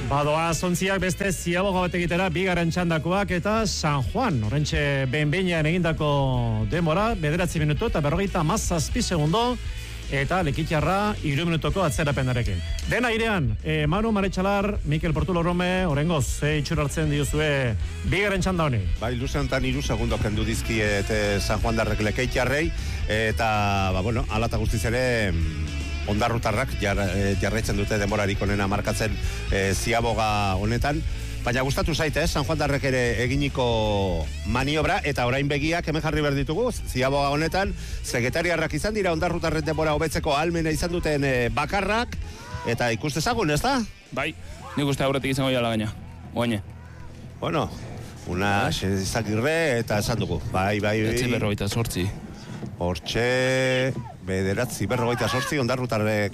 Badoa zontziak beste ziaboga bat egitera bigarren txandakoak eta San Juan. Horrentxe behin-behinean egindako denbora, 9 minutu eta 57 segundo. Eta Lekitiarra 3 minutoko atzerapenarekin. Dena airean, Manu Maretxalar, Mikel Portulo Rome, orengoz, itxura hartzen diozue bigarren txanda honi. Bai, luze honetan 3 segundo kendu dizkiet San Juan darrek Lekitiarrei, eta, alata guztiz ere, ondarrutarrak jarraitzen dute denborarik onena markatzen ziaboga honetan. Baina gustatu zaite, San Juan darrek ere eginiko maniobra, eta orain begiak hemen jarri behar ditugu, ziaboga honetan, sekretariarrak izan dira ondarrutarren denbora hobetzeko ahalmena izan duten bakarrak, eta ikustezagun, ez da? Bai, nik uste aurretik izango jala gaina, oaine. Bueno, una Xezakirre eta esan dugu, bai. 9:48. Hortxe, 9:48, ondarrutarrek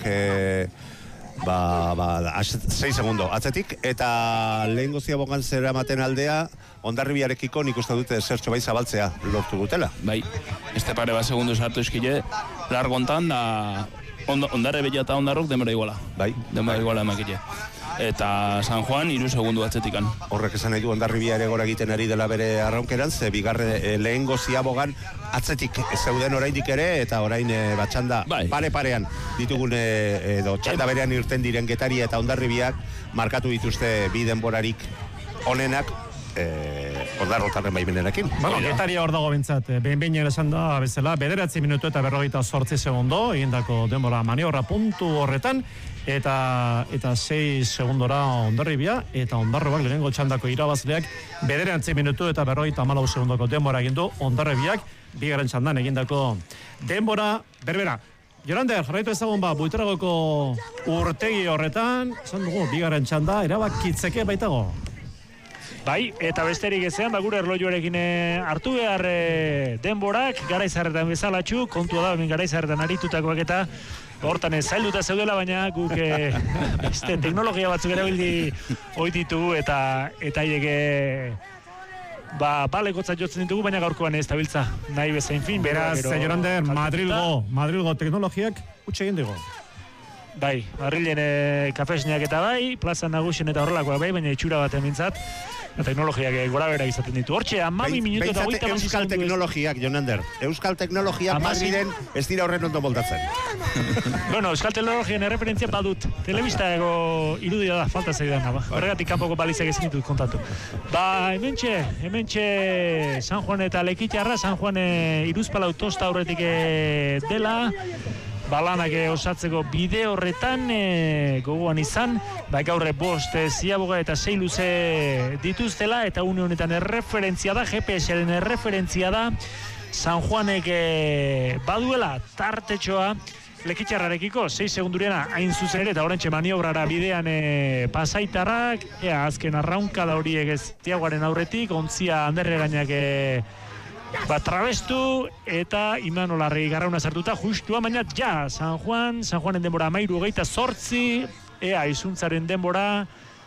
6 segundo atzetik, eta lehen ziabogan zera maten aldea, Hondarribiarekiko nik uste dute zertxo bai zabaltzea lortu dutela. Bai, este pare bat segundu sartu eskile, largontan da ondarre bella eta ondarrok demora iguala. Bai. Demora iguala emakile. Eta San Juan 3 segundu atzetikan. Horrek esan nahi du Hondarribia ere gora egiten ari dela bere arraunkeran, ze bigarre lehengo ziabogan atzetik zeuden oraindik ere, eta orain batxanda pare-parean ditugun edo txanda berean irten diren Getaria eta Hondarribiak markatu dituzte bi denborarik onenak ondarrotarren baimenerekin. Getaria hor dago bintzat, behin-behinean esan da bezala, 9 minutu eta 58 segundo, egindako denbora maniobra puntu horretan, eta 6 segundora Hondarribia, eta Ondarroak lehenengo txandako irabazleak 9 minutu eta 54 segundoko denbora egindu Hondarribiak, bigarren txandan egindako denbora berbera. Jorander, jarraitu ezagun Buitragoko urtegi horretan, esan dugu, bigarren txanda, erabakitzeke baitago. Bai, eta besterik ezean, gure erlojuarekin hartu behar denborak, garaizarretan bezalatxu, kontua da, hemen garaizarretan aritutakoak eta hortan zailduta zeudela, baina guk beste teknologia batzuk erabildi oititu eta ireke balekotzat jotzen ditugu, baina gaurkoan ez tabiltza nahi bezain fin. Beraz, Jorander, Madrilgo teknologiak utxe egin dugu. Bai, Madrilen kafesneak eta bai, plaza nagusien eta horrelakoak bai, baina itxura bat emintzat, teknologiak gora bera izaten ditu. Hortxe, 12 minutu eta 28 segundu. Euskal teknologiak, Jonander. Euskal teknologiak Madrilen ez dira horren ondo moldatzen. Bueno, Euskal teknologien erreferentzia badut. Telebistago irudia da, falta zeidan. Horregatik kanpoko balizak ezin ditut kontatu. Hementxe San Juan eta Lekitiarra, San Juan Iruzpalau tosta aurretik dela, balanak osatzeko bide horretan gogoan izan, gaur 5 ziaboga eta 6 luze dituztela, eta une honetan erreferentzia da, GPS-aren erreferentzia da, San Juanek baduela tartetxoa Lekitiarrarekiko 6 segunduriana hain zuzen ere, eta horrentxe maniobrara bidean pasaitarrak, azken arraunka da horiek ez Tiagoaren aurretik, ontzia Anderregainak trabestu eta Imanolarri garrauna sartuta justua, baina San Juanen denbora 13:28, izuntzaren denbora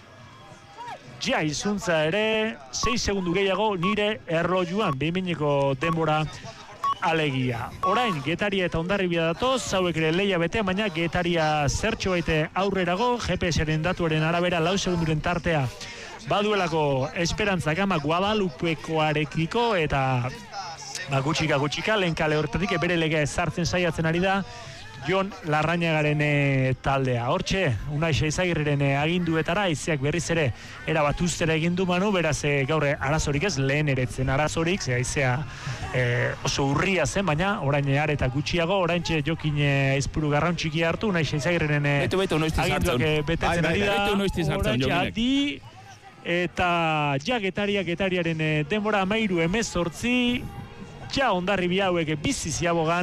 izuntza ere 6 segundu gehiago nire erlojuan, behinbeineko denbora alegia. Orain, Getaria eta Hondarribia datoz, hauek ere leia betean, baina Getaria zertxo baite aurrerago, GPS-aren datuaren arabera 4 segunduren tartea baduelako esperantza gama Guadalupekoarekiko, eta gutxika lehen kale horretatik bere legea ezartzen saiatzen ari da Jon Larrañagaren taldea. Hortxe, Unai Xeizagirreren aginduetara haizeak berriz ere erabat ustera egin du Manu, beraz gaur arazorik ez, lehen eretzen arazorik, ze haizea oso urria zen, baina orain eta gutxiago, oraintxe jokin aizpuru garraun txiki hartu, Unai Xeizagirreren aginduak betetzen ari da, oraintxe adi, eta Getariaren denbora 13:18, Hondarribia hauek bizi ziabogan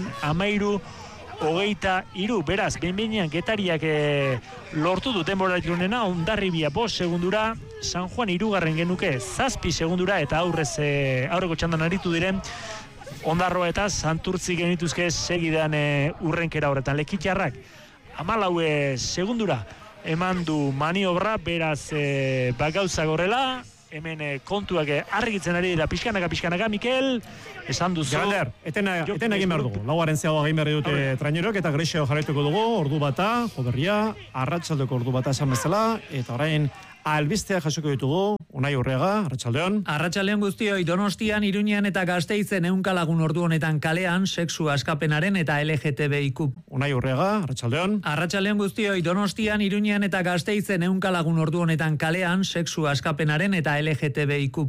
13:23, beraz, behin-behinean Getariak lortu du denborarik honena, Hondarribia 5 segundura, San Juan 3 genuke 7 segundura, eta aurreko txandan aritu diren Ondarroa eta Santurtzi genituzke segidan urrenkera horretan. Lekitiarrak 14 segundura eman du maniobra, beraz gauza gorrela, hemen kontuak argitzen ari dira pixkanaka, Mikel, esan duzu. Gander, eten egin behar dugu. Lauaren zeago egin behar dute trainerok eta Grexio jarraituko dugu, ordu bata, joberria, arratsaldeko ordu bata esan bezala, eta orain albisteak jasoko ditugu, Unai Urriaga, arratsaldeon. Arratsaldeon guztioi, Donostian, Iruñean eta Gasteizen 100 lagun ordu honetan kalean sexu askapenaren eta LGTBIQ. Unai Urriaga, arratsaldeon. Arratsaldeon guztioi, Donostian, Iruñean eta Gasteizen 100 lagun ordu honetan kalean sexu askapenaren eta LGTBIQ